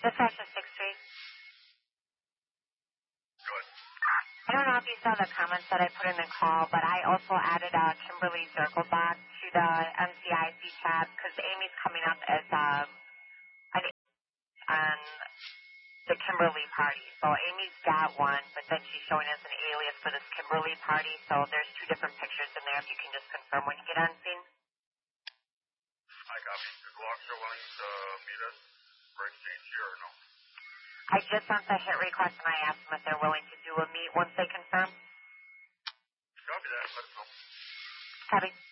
Dispatch to 6th Street. Good. I don't know if you saw the comments that I put in the call, but I also added Kimberly Zirkelbach to the MCIC chat because Amy's coming up as on the Kimberly party. So Amy's got one, but then she's showing us an alias for this Kimberly party. So there's two different pictures in there. If you can just confirm when you get on scene. I copy. Is the officer willing to meet us for exchange here or no? I just sent the hit request and I asked them if they're willing to do a meet once they confirm. Copy that. Let us know. Copy.